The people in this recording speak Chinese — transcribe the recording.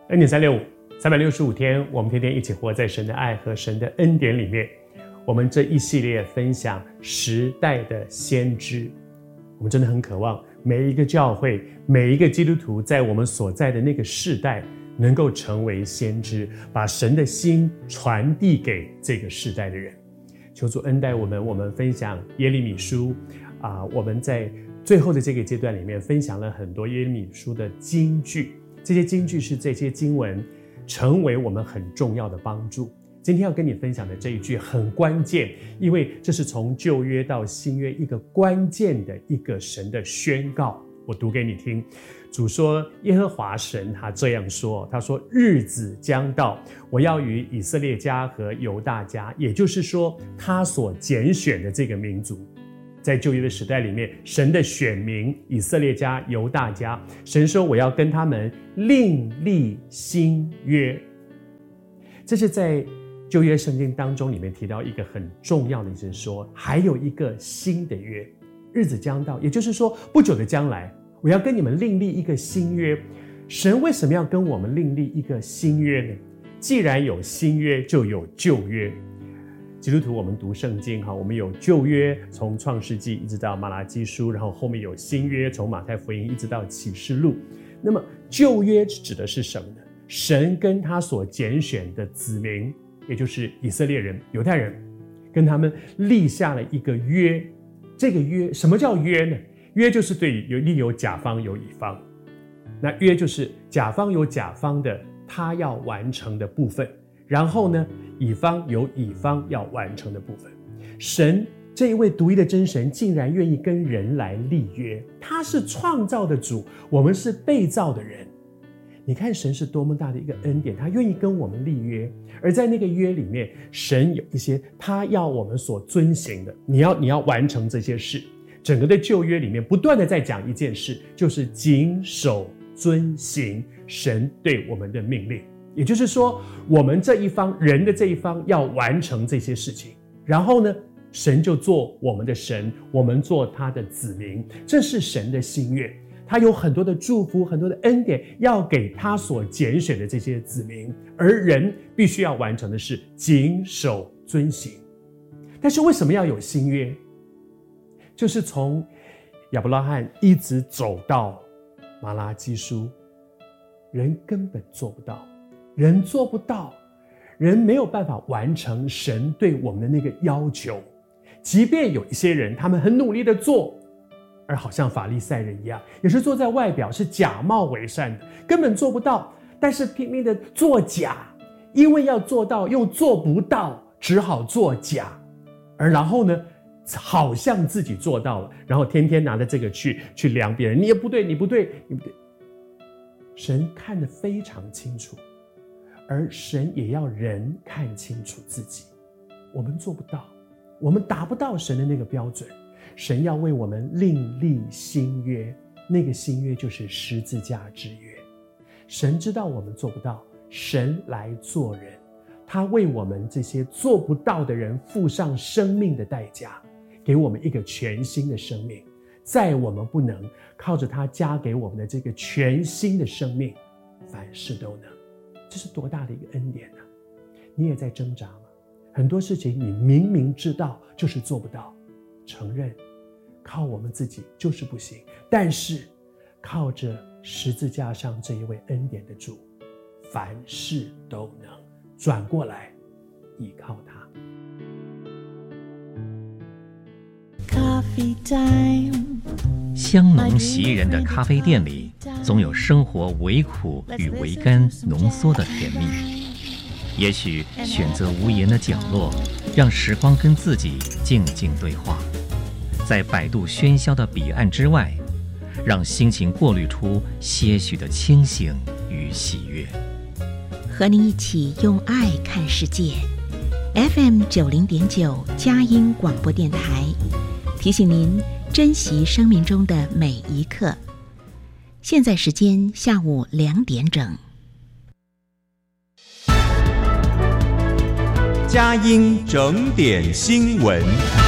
恩典365，365天，我们天天一起活在神的爱和神的恩典里面。我们这一系列分享时代的先知，我们真的很渴望每一个教会，每一个基督徒在我们所在的那个世代能够成为先知，把神的心传递给这个世代的人。求主恩待我们分享耶利米书我们在最后的这个阶段里面分享了很多耶利米书的金句，这些金句是这些经文成为我们很重要的帮助。今天要跟你分享的这一句很关键，因为这是从旧约到新约一个关键的一个神的宣告。我读给你听。主说，耶和华神他这样说，他说，日子将到，我要与以色列家和犹大家，也就是说他所拣选的这个民族，在旧约的时代里面，神的选民以色列家、犹大家，神说我要跟他们另立新约。这是在旧约圣经当中里面提到一个很重要的，就是说还有一个新的约，日子将到，也就是说不久的将来，我要跟你们另立一个新约。神为什么要跟我们另立一个新约呢？既然有新约，就有旧约。基督徒我们读圣经，我们有旧约，从创世纪一直到马拉基书，然后后面有新约，从马太福音一直到启示录。那么旧约指的是什么呢？神跟他所拣选的子民，也就是以色列人、犹太人，跟他们立下了一个约。这个约，什么叫约呢？约就是对立有甲方有乙方，那约就是甲方有甲方的他要完成的部分，然后呢，乙方有乙方要完成的部分。神这一位独一的真神竟然愿意跟人来立约，他是创造的主，我们是被造的人。你看神是多么大的一个恩典，他愿意跟我们立约，而在那个约里面，神有一些他要我们所遵行的，你要完成这些事。整个的旧约里面不断的在讲一件事，就是谨守遵行神对我们的命令。也就是说，我们这一方，人的这一方要完成这些事情，然后呢，神就做我们的神，我们做他的子民。这是神的心愿，他有很多的祝福，很多的恩典要给他所拣选的这些子民，而人必须要完成的是谨守遵行。但是为什么要有新约？就是从亚伯拉罕一直走到马拉基书，人根本做不到，人做不到，人没有办法完成神对我们的那个要求。即便有一些人他们很努力的做，而好像法利赛人一样，也是做在外表，是假冒为善的，根本做不到，但是拼命的作假，因为要做到又做不到，只好作假，而然后呢，好像自己做到了，然后天天拿着这个去量别人，你也不对，你不对，你不对。神看得非常清楚，而神也要人看清楚自己。我们做不到，我们达不到神的那个标准。神要为我们另立新约，那个新约就是十字架之约。神知道我们做不到，神来做人，他为我们这些做不到的人付上生命的代价，给我们一个全新的生命。在我们不能，靠着他加给我们的这个全新的生命，凡事都能。这是多大的一个恩典啊！你也在挣扎吗？很多事情你明明知道，就是做不到，承认靠我们自己就是不行，但是靠着十字架上这一位恩典的主，凡事都能。转过来依靠他。 香浓袭人的咖啡店里，总有生活微苦与微甘浓缩的甜蜜。也许选择无言的角落，让时光跟自己静静对话，在摆渡喧嚣的彼岸之外，让心情过滤出些许的清醒与喜悦。 和你一起用爱看世界。FM 90.9佳音广播电台提醒您珍惜生命中的每一刻。现在时间下午2点整。 佳音整点新闻。